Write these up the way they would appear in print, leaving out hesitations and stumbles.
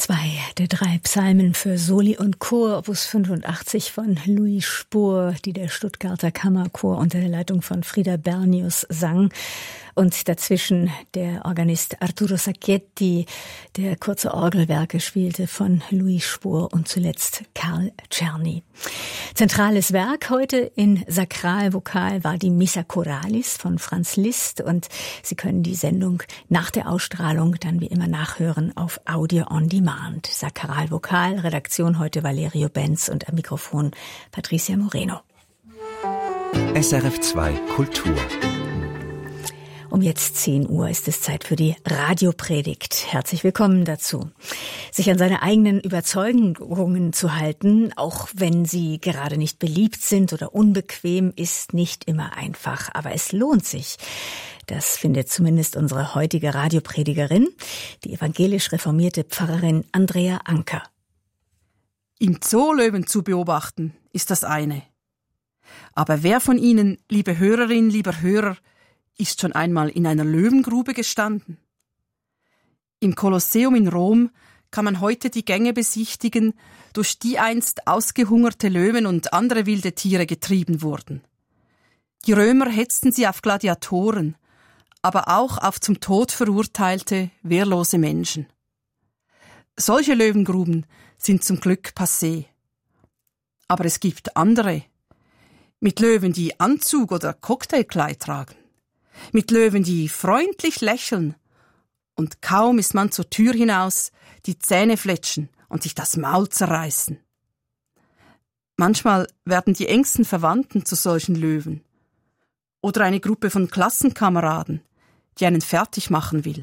2 der 3 Psalmen für Soli und Chor, Opus 85 von Louis Spohr, die der Stuttgarter Kammerchor unter der Leitung von Frieda Bernius sang. Und dazwischen der Organist Arturo Sacchetti, der kurze Orgelwerke spielte von Louis Spohr und zuletzt Karl Czerny. Zentrales Werk heute in Sakralvokal war die Missa Choralis von Franz Liszt und Sie können die Sendung nach der Ausstrahlung dann wie immer nachhören auf Audio on Demand. Sakralvokal, Redaktion heute Valerio Benz und am Mikrofon Patricia Moreno. SRF 2 Kultur. Um jetzt 10 Uhr ist es Zeit für die Radiopredigt. Herzlich willkommen dazu. Sich an seine eigenen Überzeugungen zu halten, auch wenn sie gerade nicht beliebt sind oder unbequem, ist nicht immer einfach. Aber es lohnt sich. Das findet zumindest unsere heutige Radiopredigerin, die evangelisch reformierte Pfarrerin Andrea Anker. Im Zoo Löwen zu beobachten, ist das eine. Aber wer von Ihnen, liebe Hörerin, lieber Hörer, ist schon einmal in einer Löwengrube gestanden? Im Kolosseum in Rom kann man heute die Gänge besichtigen, durch die einst ausgehungerte Löwen und andere wilde Tiere getrieben wurden. Die Römer hetzten sie auf Gladiatoren, aber auch auf zum Tod verurteilte, wehrlose Menschen. Solche Löwengruben sind zum Glück passé. Aber es gibt andere, mit Löwen, die Anzug oder Cocktailkleid tragen, mit Löwen, die freundlich lächeln, und kaum ist man zur Tür hinaus, die Zähne fletschen und sich das Maul zerreißen. Manchmal werden die engsten Verwandten zu solchen Löwen oder eine Gruppe von Klassenkameraden, die einen fertig machen will.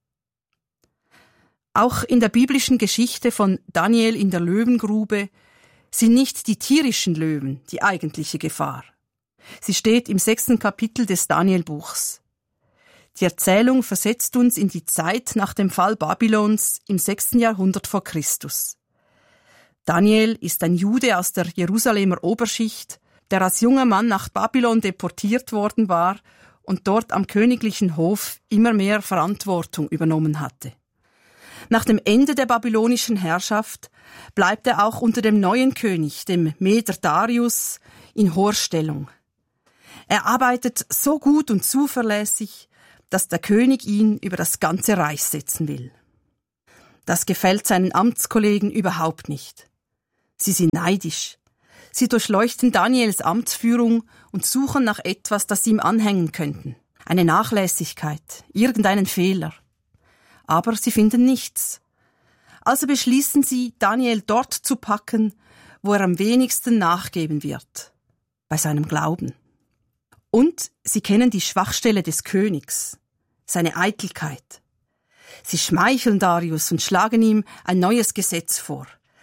Auch in der biblischen Geschichte von Daniel in der Löwengrube sind nicht die tierischen Löwen die eigentliche Gefahr. Sie steht im 6. Kapitel des Daniel-Buchs. Die Erzählung versetzt uns in die Zeit nach dem Fall Babylons im 6. Jahrhundert vor Christus. Daniel ist ein Jude aus der Jerusalemer Oberschicht, der als junger Mann nach Babylon deportiert worden war und dort am königlichen Hof immer mehr Verantwortung übernommen hatte. Nach dem Ende der babylonischen Herrschaft bleibt er auch unter dem neuen König, dem Meder Darius, in hoher Stellung. Er arbeitet so gut und zuverlässig, dass der König ihn über das ganze Reich setzen will. Das gefällt seinen Amtskollegen überhaupt nicht. Sie sind neidisch. Sie durchleuchten Daniels Amtsführung und suchen nach etwas, das sie ihm anhängen könnten. Eine Nachlässigkeit, irgendeinen Fehler. Aber sie finden nichts. Also beschließen sie, Daniel dort zu packen, wo er am wenigsten nachgeben wird. Bei seinem Glauben. Und sie kennen die Schwachstelle des Königs, seine Eitelkeit. Sie schmeicheln Darius und schlagen ihm ein neues Gesetz vor.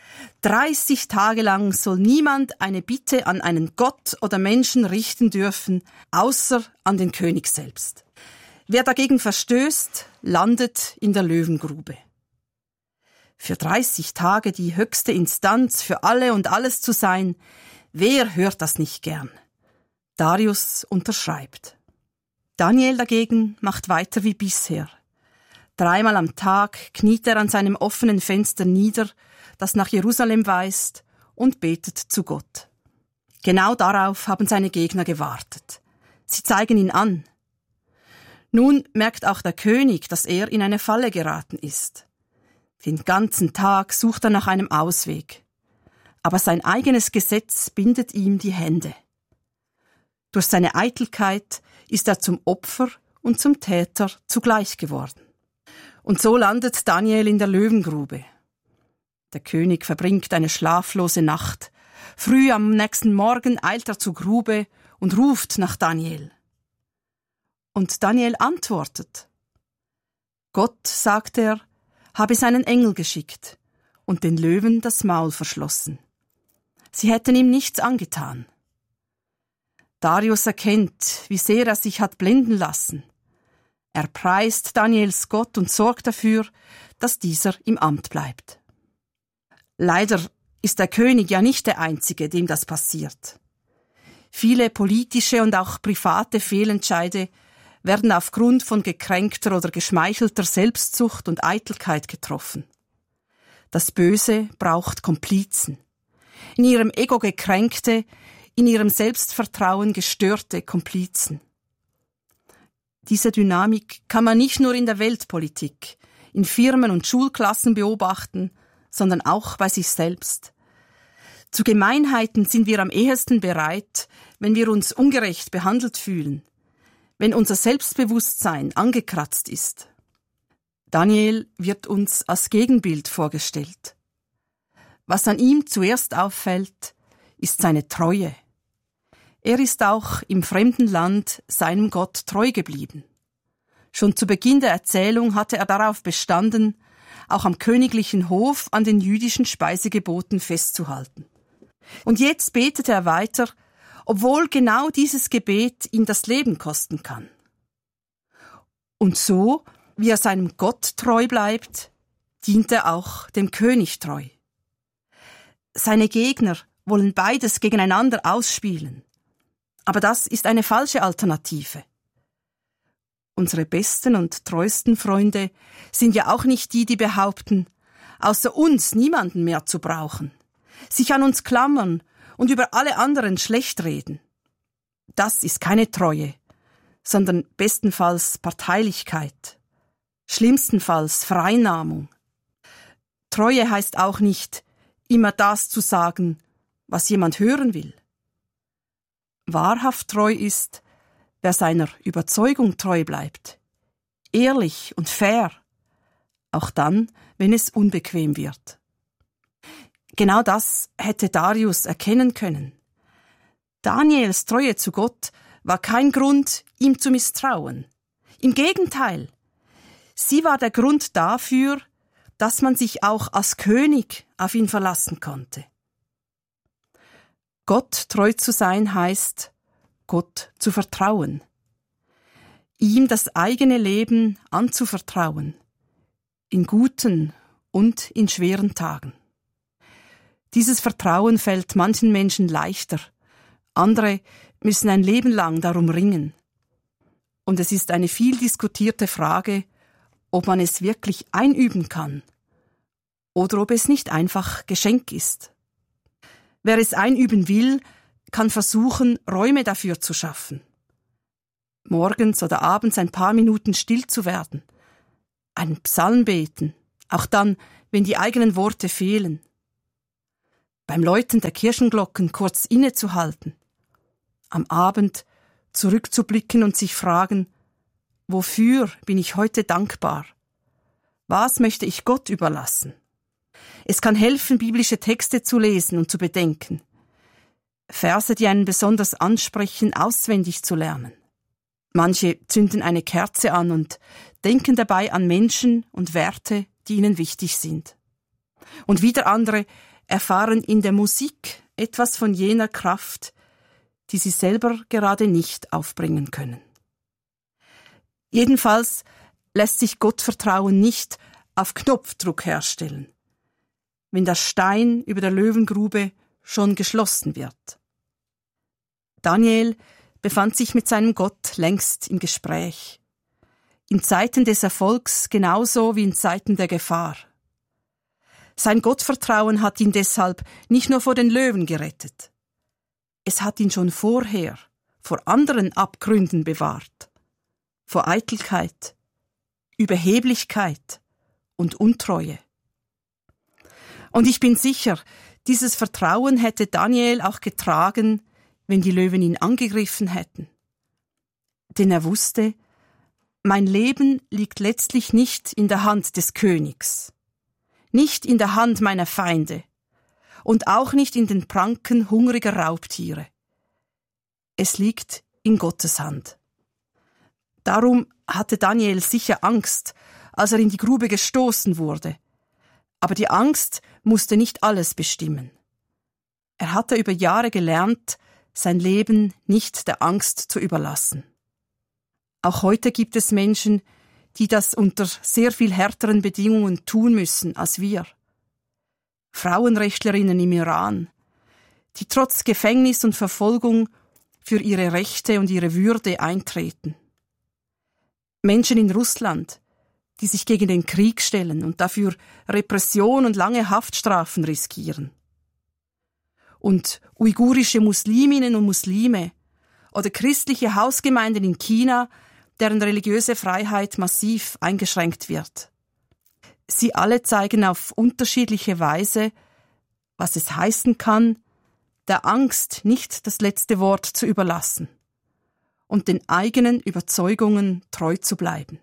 30 Tage lang soll niemand eine Bitte an einen Gott oder Menschen richten dürfen, außer an den König selbst. Wer dagegen verstößt, landet in der Löwengrube. Für 30 Tage die höchste Instanz für alle und alles zu sein, wer hört das nicht gern? Darius unterschreibt. Daniel dagegen macht weiter wie bisher. 3-mal am Tag kniet er an seinem offenen Fenster nieder, das nach Jerusalem weist, und betet zu Gott. Genau darauf haben seine Gegner gewartet. Sie zeigen ihn an. Nun merkt auch der König, dass er in eine Falle geraten ist. Den ganzen Tag sucht er nach einem Ausweg. Aber sein eigenes Gesetz bindet ihm die Hände. Durch seine Eitelkeit ist er zum Opfer und zum Täter zugleich geworden. Und so landet Daniel in der Löwengrube. Der König verbringt eine schlaflose Nacht. Früh am nächsten Morgen eilt er zur Grube und ruft nach Daniel. Und Daniel antwortet. Gott, sagt er, habe seinen Engel geschickt und den Löwen das Maul verschlossen. Sie hätten ihm nichts angetan. Darius erkennt, wie sehr er sich hat blenden lassen. Er preist Daniels Gott und sorgt dafür, dass dieser im Amt bleibt. Leider ist der König ja nicht der Einzige, dem das passiert. Viele politische und auch private Fehlentscheide werden aufgrund von gekränkter oder geschmeichelter Selbstsucht und Eitelkeit getroffen. Das Böse braucht Komplizen. In ihrem Ego gekränkte, in ihrem Selbstvertrauen gestörte Komplizen. Diese Dynamik kann man nicht nur in der Weltpolitik, in Firmen und Schulklassen beobachten, sondern auch bei sich selbst. Zu Gemeinheiten sind wir am ehesten bereit, wenn wir uns ungerecht behandelt fühlen, wenn unser Selbstbewusstsein angekratzt ist. Daniel wird uns als Gegenbild vorgestellt. Was an ihm zuerst auffällt, ist seine Treue. Er ist auch im fremden Land seinem Gott treu geblieben. Schon zu Beginn der Erzählung hatte er darauf bestanden, auch am königlichen Hof an den jüdischen Speisegeboten festzuhalten. Und jetzt betet er weiter, obwohl genau dieses Gebet ihm das Leben kosten kann. Und so, wie er seinem Gott treu bleibt, dient er auch dem König treu. Seine Gegner wollen beides gegeneinander ausspielen. Aber das ist eine falsche Alternative. Unsere besten und treuesten Freunde sind ja auch nicht die, die behaupten, außer uns niemanden mehr zu brauchen, sich an uns klammern und über alle anderen schlecht reden. Das ist keine Treue, sondern bestenfalls Parteilichkeit, schlimmstenfalls Vereinnahmung. Treue heißt auch nicht, immer das zu sagen, was jemand hören will. Wahrhaft treu ist, wer seiner Überzeugung treu bleibt, ehrlich und fair, auch dann, wenn es unbequem wird. Genau das hätte Darius erkennen können. Daniels Treue zu Gott war kein Grund, ihm zu misstrauen. Im Gegenteil, sie war der Grund dafür, dass man sich auch als König auf ihn verlassen konnte. Gott treu zu sein heißt, Gott zu vertrauen, ihm das eigene Leben anzuvertrauen, in guten und in schweren Tagen. Dieses Vertrauen fällt manchen Menschen leichter, andere müssen ein Leben lang darum ringen. Und es ist eine viel diskutierte Frage, ob man es wirklich einüben kann oder ob es nicht einfach Geschenk ist. Wer es einüben will, kann versuchen, Räume dafür zu schaffen. Morgens oder abends ein paar Minuten still zu werden, einen Psalm beten, auch dann, wenn die eigenen Worte fehlen. Beim Läuten der Kirchenglocken kurz innezuhalten, am Abend zurückzublicken und sich fragen, wofür bin ich heute dankbar? Was möchte ich Gott überlassen? Es kann helfen, biblische Texte zu lesen und zu bedenken, Verse, die einen besonders ansprechen, auswendig zu lernen. Manche zünden eine Kerze an und denken dabei an Menschen und Werte, die ihnen wichtig sind. Und wieder andere erfahren in der Musik etwas von jener Kraft, die sie selber gerade nicht aufbringen können. Jedenfalls lässt sich Gottvertrauen nicht auf Knopfdruck herstellen, wenn der Stein über der Löwengrube schon geschlossen wird. Daniel befand sich mit seinem Gott längst im Gespräch. In Zeiten des Erfolgs genauso wie in Zeiten der Gefahr. Sein Gottvertrauen hat ihn deshalb nicht nur vor den Löwen gerettet. Es hat ihn schon vorher vor anderen Abgründen bewahrt. Vor Eitelkeit, Überheblichkeit und Untreue. Und ich bin sicher, dieses Vertrauen hätte Daniel auch getragen, wenn die Löwen ihn angegriffen hätten. Denn er wusste, mein Leben liegt letztlich nicht in der Hand des Königs, nicht in der Hand meiner Feinde und auch nicht in den Pranken hungriger Raubtiere. Es liegt in Gottes Hand. Darum hatte Daniel sicher Angst, als er in die Grube gestoßen wurde. Aber die Angst musste nicht alles bestimmen. Er hatte über Jahre gelernt, sein Leben nicht der Angst zu überlassen. Auch heute gibt es Menschen, die das unter sehr viel härteren Bedingungen tun müssen als wir. Frauenrechtlerinnen im Iran, die trotz Gefängnis und Verfolgung für ihre Rechte und ihre Würde eintreten. Menschen in Russland, die sich gegen den Krieg stellen und dafür Repression und lange Haftstrafen riskieren. Und uigurische Musliminnen und Muslime oder christliche Hausgemeinden in China, deren religiöse Freiheit massiv eingeschränkt wird. Sie alle zeigen auf unterschiedliche Weise, was es heißen kann, der Angst nicht das letzte Wort zu überlassen und den eigenen Überzeugungen treu zu bleiben.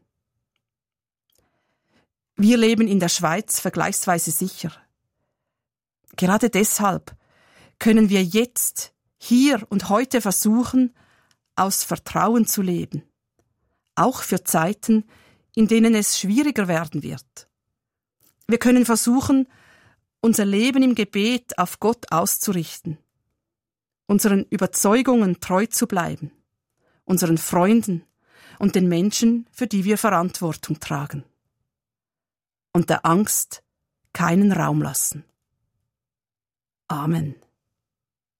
Wir leben in der Schweiz vergleichsweise sicher. Gerade deshalb können wir jetzt, hier und heute versuchen, aus Vertrauen zu leben, auch für Zeiten, in denen es schwieriger werden wird. Wir können versuchen, unser Leben im Gebet auf Gott auszurichten, unseren Überzeugungen treu zu bleiben, unseren Freunden und den Menschen, für die wir Verantwortung tragen. Und der Angst keinen Raum lassen. Amen.